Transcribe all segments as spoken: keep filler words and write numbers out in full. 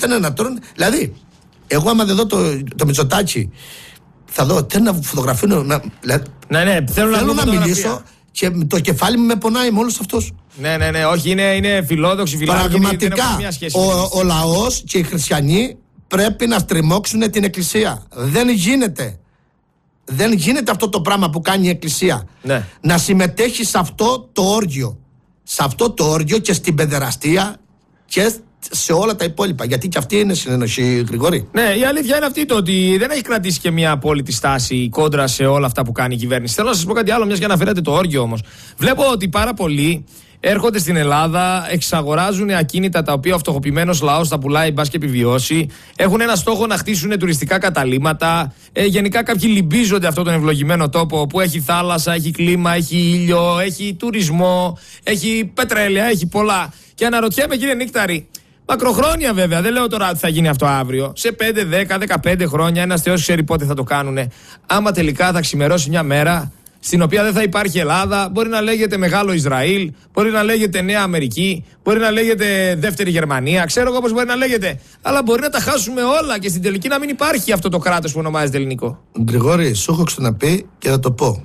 Τένα να τρώνε. Δηλαδή, εγώ άμα δεν δω το, το Μητσοτάκη, θα δω τένα φωτογραφία. Να, δηλαδή, ναι, ναι, θέλω, θέλω να, να μιλήσω και το κεφάλι μου με πονάει με όλους αυτούς. Ναι, ναι, ναι, όχι, είναι, είναι φιλόδοξοι, φιλάδικοι. Πραγματικά, ο, ο λαός και οι χριστιανοί πρέπει να στριμώξουν την Εκκλησία. Δεν γίνεται. Δεν γίνεται αυτό το πράγμα που κάνει η Εκκλησία. Ναι. Να συμμετέχει σε αυτό το όργιο. Σε αυτό το όργιο και στην παιδεραστία και σε όλα τα υπόλοιπα. Γιατί και αυτή είναι συνενοχή, Γρηγόρη. Ναι, η αλήθεια είναι αυτή, το ότι δεν έχει κρατήσει και μια απόλυτη στάση κόντρα σε όλα αυτά που κάνει η κυβέρνηση. Θέλω να σας πω κάτι άλλο, μιας και αναφέρατε το όργιο όμως. Βλέπω ότι πάρα πολλοί έρχονται στην Ελλάδα, εξαγοράζουν ακίνητα τα οποία ο φτωχοποιημένος λαός θα πουλάει, μπας και επιβιώσει. Έχουν ένα στόχο να χτίσουν τουριστικά καταλύματα. Ε, γενικά κάποιοι λυμπίζονται αυτόν τον ευλογημένο τόπο που έχει θάλασσα, έχει κλίμα, έχει ήλιο, έχει τουρισμό, έχει πετρέλαια, έχει πολλά. Και αναρωτιέμαι, κύριε Νίκταρη, μακροχρόνια βέβαια, δεν λέω τώρα ότι θα γίνει αυτό αύριο. Σε πέντε, δέκα, δεκαπέντε χρόνια, ένας Θεός ξέρει πότε θα το κάνουνε. Άμα τελικά θα ξημερώσει μια μέρα στην οποία δεν θα υπάρχει Ελλάδα, μπορεί να λέγεται Μεγάλο Ισραήλ, μπορεί να λέγεται Νέα Αμερική, μπορεί να λέγεται Δεύτερη Γερμανία, ξέρω εγώ πώς μπορεί να λέγεται. Αλλά μπορεί να τα χάσουμε όλα και στην τελική να μην υπάρχει αυτό το κράτος που ονομάζεται ελληνικό. Γρηγόρη, σου έχω ξαναπεί και θα το πω.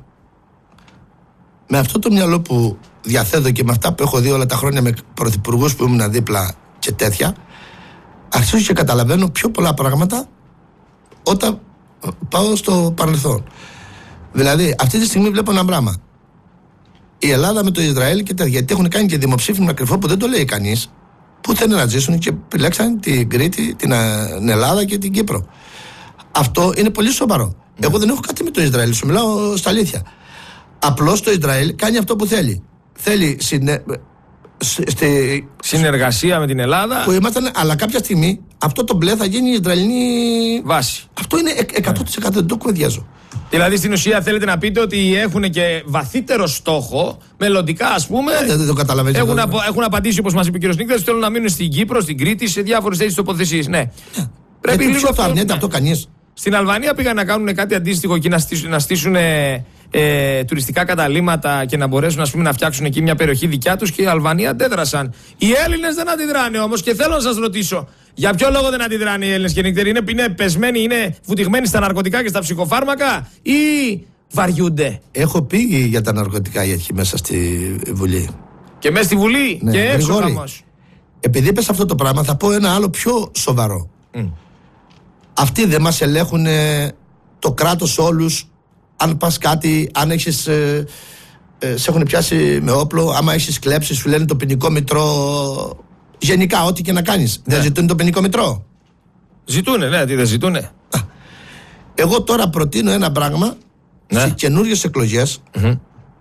Με αυτό το μυαλό που διαθέτω και με αυτά που έχω δει όλα τα χρόνια με πρωθυπουργούς που ήμουν δίπλα και τέτοια, αρχίζω και καταλαβαίνω πιο πολλά πράγματα όταν πάω στο παρελθόν. Δηλαδή, αυτή τη στιγμή βλέπω ένα πράγμα. Η Ελλάδα με το Ισραήλ και τέτοια, γιατί έχουν κάνει και δημοψήφισμα κρυφό που δεν το λέει κανείς, που θέλουν να ζήσουν και επιλέξαν την Κρήτη, την Ελλάδα και την Κύπρο. Αυτό είναι πολύ σοβαρό. Mm. Εγώ δεν έχω κάτι με το Ισραήλ, σου μιλάω στα αλήθεια. Απλώς το Ισραήλ κάνει αυτό που θέλει. Θέλει συνε... στη... συνεργασία με την Ελλάδα. Που ήμασταν, αλλά κάποια στιγμή αυτό το μπλε θα γίνει η Ισραηλινή βάση. Αυτό είναι εκατό τοις εκατό, δεν το κουβεντιάζω. Δηλαδή στην ουσία θέλετε να πείτε ότι έχουν και βαθύτερο στόχο, μελλοντικά ας πούμε. Δεν, δεν το καταλαβαίνεις. Έχουν, απο, έχουν απαντήσει, όπως μας είπε ο κ. Νίκταρης, θέλουν να μείνουν στην Κύπρο, στην Κρήτη, σε διάφορες τέτοιες τοποθεσίες. Ναι. Yeah. Πρέπει ε, λίγο αυτό αρνιέται αυτό κανείς. Στην Αλβανία πήγαν να κάνουν κάτι αντίστοιχο εκεί, να στήσουν, να στήσουν ε, ε, τουριστικά καταλύματα και να μπορέσουν ας πούμε, να φτιάξουν εκεί μια περιοχή δικιά τους και οι Αλβανοί αντέδρασαν. Οι Έλληνες δεν αντιδράνε όμως και θέλω να σας ρωτήσω, για ποιο λόγο δεν αντιδράνε οι Έλληνες, κ. Νίκταρη, είναι, είναι πεσμένοι, είναι βουτυγμένοι στα ναρκωτικά και στα ψυχοφάρμακα ή βαριούνται? Έχω πει για τα ναρκωτικά εκεί μέσα στη Βουλή. Και μέσα στη Βουλή ναι, και έξω όμως. Επειδή είπες αυτό το πράγμα θα πω ένα άλλο πιο σοβαρό. Mm. Αυτοί δεν μας ελέγχουν το κράτος όλους. Αν πας κάτι, αν έχεις, ε, ε, σε έχουν πιάσει με όπλο, άμα έχεις κλέψει σου λένε το ποινικό μητρό. Γενικά ό,τι και να κάνεις. Ναι. Δεν ζητούν το ποινικό μητρό? Ζητούνε, ναι, τι δεν ζητούνε. Α, εγώ τώρα προτείνω ένα πράγμα, ναι, σε καινούριες εκλογές, mm-hmm,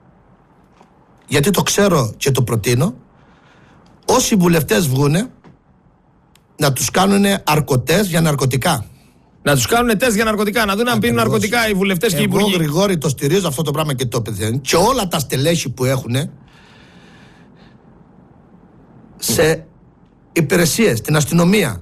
γιατί το ξέρω και το προτείνω. Όσοι βουλευτές βγούνε να τους κάνουν αρκωτές για ναρκωτικά. Να τους κάνουν τεστ για ναρκωτικά, να δουν αν πίνουν ναρκωτικά οι βουλευτές και οι υπουργοί. Εγώ, Γρηγόρη, το στηρίζω αυτό το πράγμα και το πεθαίνω. Και όλα τα στελέχη που έχουν σε υπηρεσίες, την αστυνομία,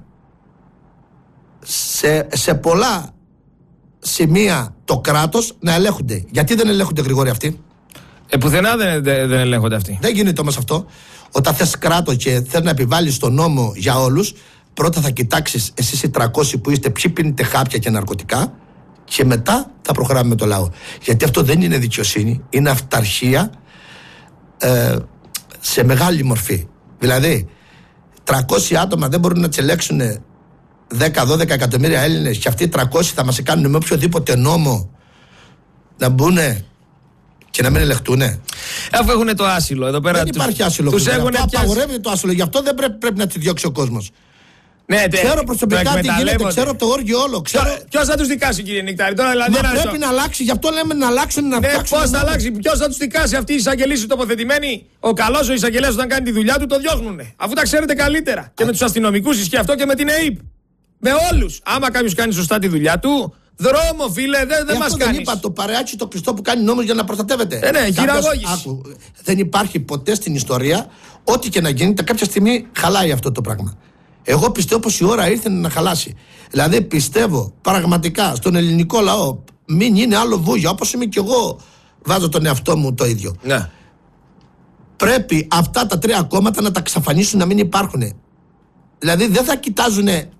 σε, σε πολλά σημεία το κράτος να ελέγχονται. Γιατί δεν ελέγχονται, Γρηγόρη, αυτοί? Ε, πουθενά δεν, δεν, δεν ελέγχονται αυτοί. Δεν γίνεται όμως αυτό. Όταν θες κράτο και θες να επιβάλλεις τον νόμο για όλους, πρώτα θα κοιτάξεις εσείς οι τριακόσιοι που είστε ποιοι πίνετε χάπια και ναρκωτικά και μετά θα προχωράμε με το λαό. Γιατί αυτό δεν είναι δικαιοσύνη, είναι αυταρχία ε, σε μεγάλη μορφή. Δηλαδή, τριακόσια άτομα δεν μπορούν να τσελέξουν δέκα δώδεκα εκατομμύρια Έλληνες και αυτοί οι τριακόσιοι θα μας κάνουν με οποιοδήποτε νόμο να μπουν και να μην ελεγχτούνε. Αφού έχουν το άσυλο εδώ πέρα. Δεν τους, υπάρχει άσυλο. Τους έχουν πιάσει. Απαγορεύεται το άσυλο, γι' αυτό δεν πρέπει, πρέπει να τη διώξει ο κόσμος. Ναι, ξέρω προσωπικά τι γίνεται, ξέρω το όργιο όλο. Ξέρω... Ποιος θα τους δικάσει, κύριε Νικτάρη? Τώρα, δηλαδή, Μα πρέπει το... να αλλάξει, γι' αυτό λέμε να αλλάξουν, να ναι, φτιάξουν. Πώς θα αλλάξει, ποιος θα τους δικάσει? Αυτοί οι εισαγγελείς τοποθετημένοι, ο καλός ο εισαγγελέας όταν κάνει τη δουλειά του το διώχνουνε. Αφού τα ξέρετε καλύτερα. Α. Και με τους αστυνομικούς ισχύει αυτό και με την ΕΕΠ. Με όλους. Άμα κάποιος κάνει σωστά τη δουλειά του, δρόμο, φίλε, δεν δε μας κάνει. Δεν είπα το παρεάτσι το κλειστό που κάνει νόμος για να προστατεύεται. Ε, ναι, χειραγώγηση. Δεν υπάρχει ποτέ στην ιστορία, ό,τι και να γίνεται, κάποια στιγμή χαλάει αυτό το πράγμα. Εγώ πιστεύω πως η ώρα ήρθε να χαλάσει. Δηλαδή πιστεύω πραγματικά στον ελληνικό λαό, μην είναι άλλο βούγια, όπως είμαι και εγώ, βάζω τον εαυτό μου το ίδιο. Ναι. Πρέπει αυτά τα τρία κόμματα να τα εξαφανίσουν, να μην υπάρχουν. Δηλαδή δεν θα κοιτάζουν